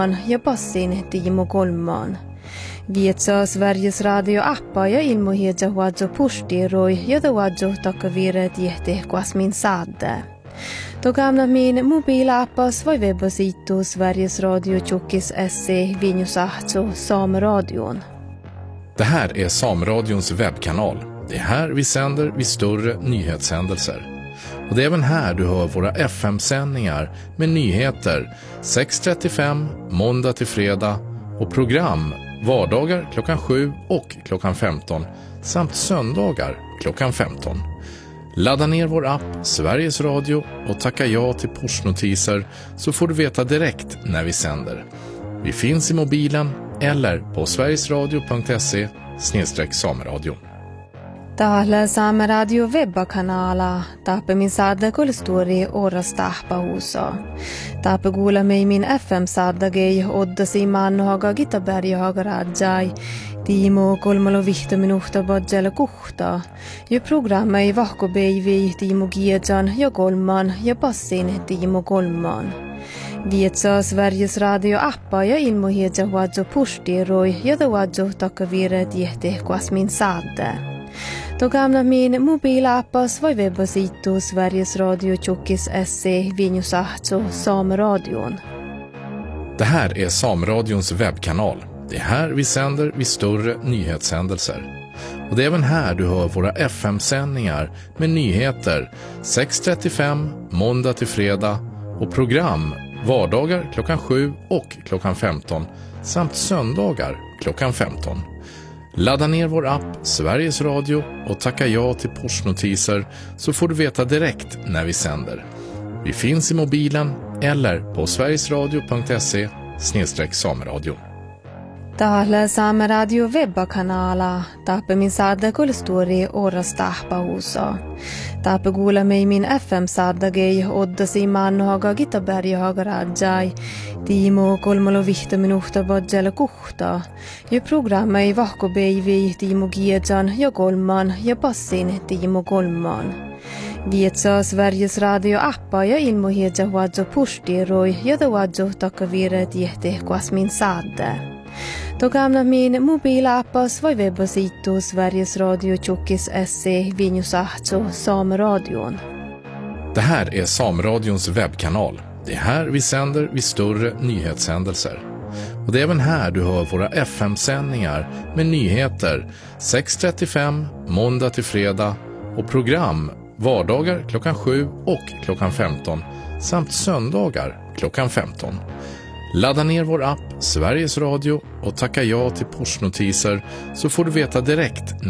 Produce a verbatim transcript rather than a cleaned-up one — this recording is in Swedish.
ja passin Timo Kolman. Vietsa Sveriges Radio appa ja ilmohieja huadzo pustiroi, jota huadzo takavire tiehte kuasmin saadde. Togamna min mobilappas voi webbasitu Sveriges Radio Tjockis S C Vinjusahto Sameradion. Det här är Sameradions webbkanal. Det är här vi sänder vid större nyhetshändelser. Och det är även här du hör våra F M-sändningar med nyheter sex trettiofem måndag till fredag och program vardagar klockan sju och klockan femton samt söndagar klockan femton. Ladda ner vår app Sveriges Radio och tacka ja till pushnotiser så får du veta direkt när vi sänder. Vi finns i mobilen eller på sverigesradio punkt se snedstreck sameradio. Täällä Saameradio webbakanala taape min saadda kolstori oras tahpahuusa. Taape kuula mei min F M-saaddagei oddasi maannohaga Gitaberjahaga rajai. Timo kolmalo vihto minuhta badjala kuhta. Jo programmei vahko beivi Timo Giejan ja kolman ja passin Timo Kolman. Vietsa Sveriges Radio appa ja ilmohieja huadzo pustiroi jota huadzo takavire tiehte kuasmin saadde. Togamna min mobilappas voi webbasitu Sveriges Radio Tjockis S C Vinjusahto Sameradion. Det här är Sameradions webbkanal. Det är här vi sänder vid större nyhetshändelser. Och det är även här du hör våra F M-sändningar med nyheter sex trettiofem måndag till fredag och program vardagar klockan sju och klockan femton samt söndagar klockan femton. Ladda ner vår app Sveriges Radio och tacka ja till pushnotiser så får du veta direkt när vi sänder. Vi finns i mobilen eller på sverigesradio punkt se snedstreck sameradio. Täällä Saameradio webbakanala taape min saadda kolstori oras tahpahuusa. Taape kuula mei min F M-saaddagei oddasi maannohaga Gitaberjahaga rajai. Timo kolmalo vihto minuhta badjala kuhta. Jo programmei vahko beivi Timo Giejan ja kolman ja passin Timo Kolman. Vietsa Sveriges Radio appa ja ilmohieja huadzo pustiroi jota huadzo takavire tiehte kuasmin saadde. Togamna min mobilappas voi webbasitu Sveriges Radio Tjockis S C Vinjusahto Sameradion. Det här är Sameradions webbkanal. Det är här vi sänder vid större nyhetshändelser. Och det är även här du hör våra F M-sändningar med nyheter sex trettiofem måndag till fredag och program vardagar klockan sju och klockan femton samt söndagar klockan femton. Ladda ner vår app Sveriges Radio och tacka ja till pushnotiser så får du veta direkt